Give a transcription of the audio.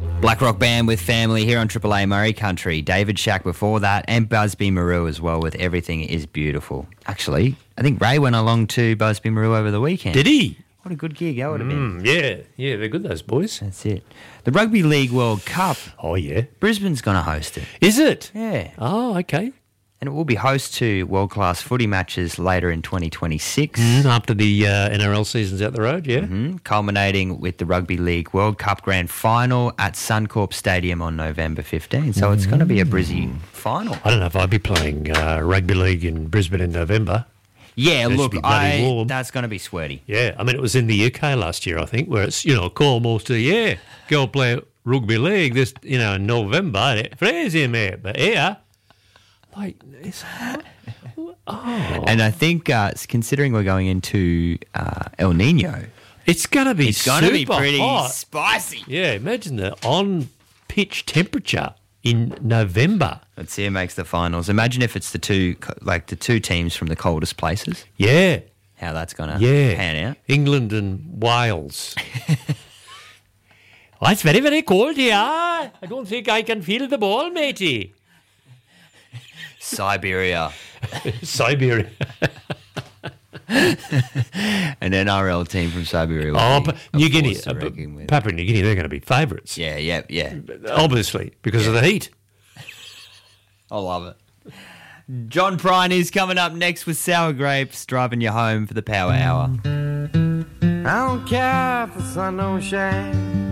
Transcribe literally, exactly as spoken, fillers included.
Black Rock Band with Family here on Triple A Murray Country. David Shack before that, and Busby Marou as well with Everything Is Beautiful. Actually, I think Ray went along to Busby Marou over the weekend. Did he? What a good gig that would have been. Mm, yeah, yeah, they're good, those boys. That's it. The Rugby League World Cup. Oh, yeah. Brisbane's going to host it. Is it? Yeah. Oh, okay. And it will be host to world-class footy matches later in twenty twenty-six. Mm, after the uh, N R L season's out the road, yeah. Mm-hmm. Culminating with the Rugby League World Cup Grand Final at Suncorp Stadium on November fifteenth. So it's going to be a Brizzy final. I don't know if I'd be playing uh, Rugby League in Brisbane in November. Yeah, That should look, be bloody I, warm. that's going to be sweaty. Yeah, I mean, it was in the U K last year, I think, where it's, you know, call most of, yeah, go play Rugby League this, you know, in November. And it's freezing, mate. But here, like, it's oh. And I think, uh, considering we're going into uh, El Nino, It's going to be it's going to be super pretty hot. spicy. Yeah, imagine the on-pitch temperature in November. Let's see who makes the finals. Imagine if it's the two, like the two teams from the coldest places. Yeah, How that's going to yeah. pan out. England and Wales. Oh, it's very, very cold here. I don't think I can feel the ball, matey. Siberia. Siberia. An N R L team from Siberia. will Oh, be but a New Guinea, force to uh, reckon with. Papua New Guinea, they're going to be favourites. Yeah, yeah, yeah. Obviously, because of the heat. I love it. John Prine is coming up next with Sour Grapes, driving you home for the Power Hour. I don't care if the sun don't shine.